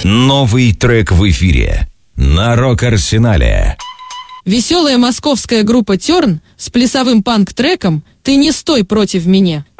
Новый трек в эфире на Рок-Арсенале. Веселая московская группа Терн с плясовым панк-треком «Ты не стой против меня».